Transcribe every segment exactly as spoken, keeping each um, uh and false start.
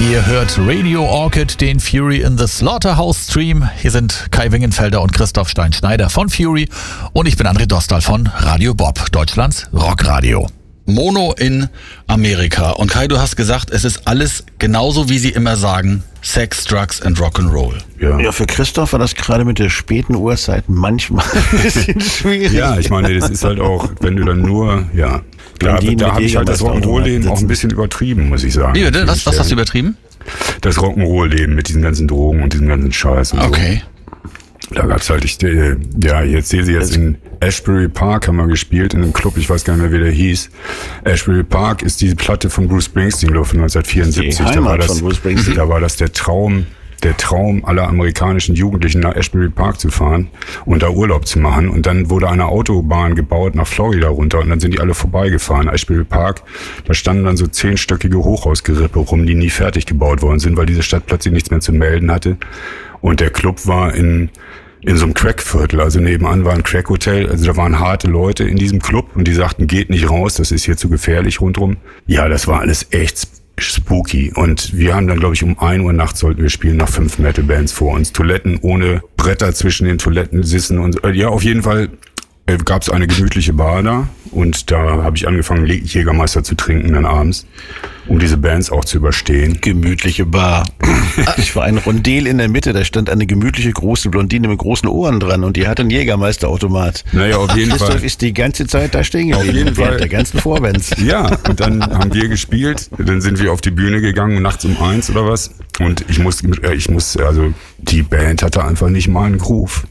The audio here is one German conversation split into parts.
Ihr hört Radio Orchid, den Fury in the Slaughterhouse Stream. Hier sind Kai Wingenfelder und Christoph Stein-Schneider von Fury und ich bin André Dostal von Radio Bob, Deutschlands Rockradio. Mono in Amerika. Und Kai, du hast gesagt, es ist alles genauso, wie sie immer sagen, Sex, Drugs and Rock'n'Roll. Ja. ja, für Christoph war das gerade mit der späten Uhrzeit manchmal ein bisschen schwierig. Ja, ich meine, das ist halt auch, wenn du dann nur, ja, da, da habe ich halt das Rock'n'Roll-Leben auch ein bisschen übertrieben, muss ich sagen. Wie bitte? Was, was hast du übertrieben? Das Rock'n'Roll-Leben mit diesen ganzen Drogen und diesem ganzen Scheiß und okay. So. Da gab's halt, ich, ja, jetzt sehe sie jetzt in Ashbury Park haben wir gespielt, in einem Club, ich weiß gar nicht mehr, wie der hieß. Ashbury Park ist diese Platte von Bruce Springsteen, glaube ich, von neunzehnhundertvierundsiebzig. Die Da war, das, von Bruce Springsteen. da war das der Traum, der Traum aller amerikanischen Jugendlichen nach Ashbury Park zu fahren und da Urlaub zu machen. Und dann wurde eine Autobahn gebaut nach Florida runter und dann sind die alle vorbeigefahren. Ashbury Park, da standen dann so zehnstöckige Hochhausgerippe rum, die nie fertig gebaut worden sind, weil diese Stadt plötzlich nichts mehr zu melden hatte. Und der Club war in in so einem Crackviertel, also nebenan war ein Crackhotel, also da waren harte Leute in diesem Club und die sagten, geht nicht raus, das ist hier zu gefährlich rundrum. Ja, das war alles echt spooky und wir haben dann, glaube ich, um ein Uhr nachts sollten wir spielen, nach fünf Metal-Bands vor uns. Toiletten ohne Bretter zwischen den Toiletten sitzen und ja, auf jeden Fall äh, gab es eine gemütliche Bar da und da habe ich angefangen, Jägermeister zu trinken dann abends, um diese Bands auch zu überstehen. Gemütliche Bar. Ich war ein Rondel in der Mitte, da stand eine gemütliche große Blondine mit großen Ohren dran und die hatte einen Jägermeisterautomat. Naja, auf jeden Christoph Fall. ist die ganze Zeit da stehen geblieben. Auf jeden Fall. Der ganzen Vorbands. Ja, und dann haben wir gespielt, dann sind wir auf die Bühne gegangen, nachts um eins oder was. Und ich muss, ich muss, also die Band hatte einfach nicht mal einen Groove.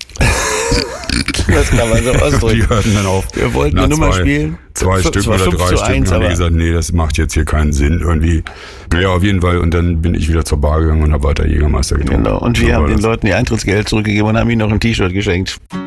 Das kann man so ausdrücken. Die hörten dann auf. Wir wollten eine Nummer spielen. Zwei F- Stück oder drei Stück. Und haben die gesagt, nee, das macht jetzt hier keinen Sinn irgendwie. Ja, auf jeden Fall. Und dann bin ich wieder zur Bar gegangen und habe weiter Jägermeister getrunken. Genau. Und wir so haben den das. Leuten ihr Eintrittsgeld zurückgegeben und haben ihnen noch ein T-Shirt geschenkt.